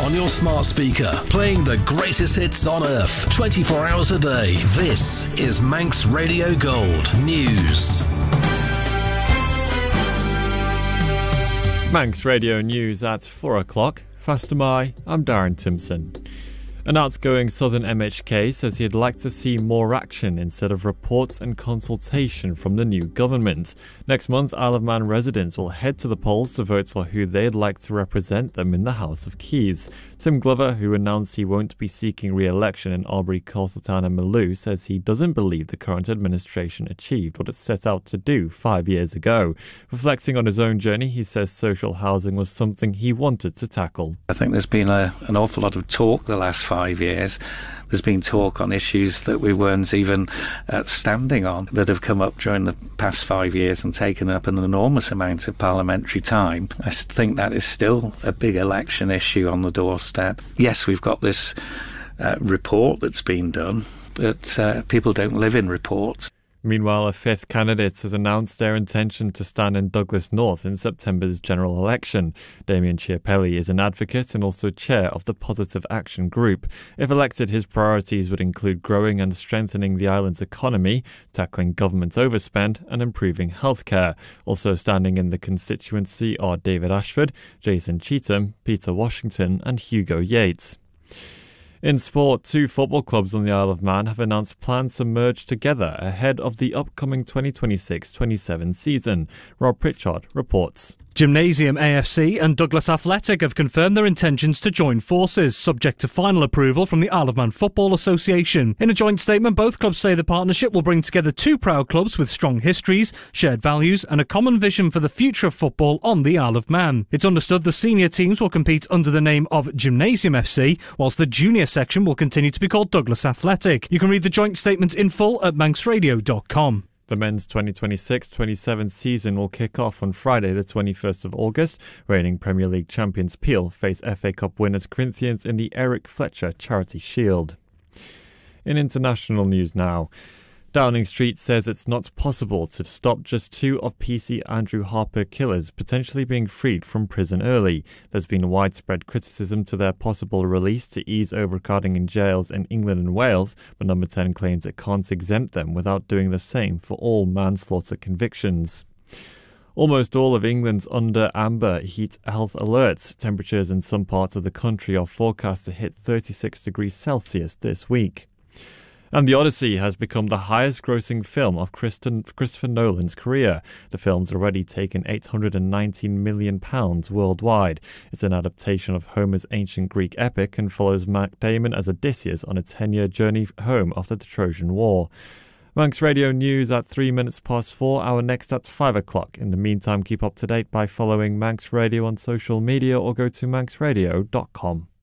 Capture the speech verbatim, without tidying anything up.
on your smart speaker, playing the greatest hits on earth, twenty-four hours a day. This is Manx Radio Gold News. Manx Radio News at four o'clock. Faster my, I'm Darren Timpson. An outgoing Southern M H K says he'd like to see more action instead of reports and consultation from the new government. Next month, Isle of Man residents will head to the polls to vote for who they'd like to represent them in the House of Keys. Tim Glover, who announced he won't be seeking re-election in Albury, Coulston and Maloo, says he doesn't believe the current administration achieved what it set out to do five years ago. Reflecting on his own journey, he says social housing was something he wanted to tackle. I think there's been a, an awful lot of talk the last five years. There's been talk on issues that we weren't even uh, standing on that have come up during the past five years and taken up an enormous amount of parliamentary time. I think that is still a big election issue on the doorstep. Yes, we've got this uh, report that's been done, but uh, people don't live in reports. Meanwhile, a fifth candidate has announced their intention to stand in Douglas North in September's general election. Damien Chiapelli is an advocate and also chair of the Positive Action Group. If elected, his priorities would include growing and strengthening the island's economy, tackling government overspend and improving healthcare. Also standing in the constituency are David Ashford, Jason Cheetham, Peter Washington and Hugo Yates. In sport, two football clubs on the Isle of Man have announced plans to merge together ahead of the upcoming twenty twenty-six twenty-seven season. Rob Pritchard reports. Gymnasium A F C and Douglas Athletic have confirmed their intentions to join forces, subject to final approval from the Isle of Man Football Association. In a joint statement, both clubs say the partnership will bring together two proud clubs with strong histories, shared values and a common vision for the future of football on the Isle of Man. It's understood the senior teams will compete under the name of Gymnasium F C, whilst the junior section will continue to be called Douglas Athletic. You can read the joint statement in full at manx radio dot com. The men's twenty twenty-six twenty-seven season will kick off on Friday the twenty-first of August. Reigning Premier League champions Peel face F A Cup winners Corinthians in the Eric Fletcher Charity Shield. In international news now, Downing Street says it's not possible to stop just two of P C Andrew Harper killers potentially being freed from prison early. There's been widespread criticism to their possible release to ease overcrowding in jails in England and Wales, but Number ten claims it can't exempt them without doing the same for all manslaughter convictions. Almost all of England's under amber heat health alerts. Temperatures in some parts of the country are forecast to hit thirty-six degrees Celsius this week. And The Odyssey has become the highest-grossing film of Kristen, Christopher Nolan's career. The film's already taken eight hundred nineteen million pounds worldwide. It's an adaptation of Homer's ancient Greek epic and follows Matt Damon as Odysseus on a ten-year journey home after the Trojan War. Manx Radio News at three minutes past four, our next at five o'clock. In the meantime, keep up to date by following Manx Radio on social media or go to manx radio dot com.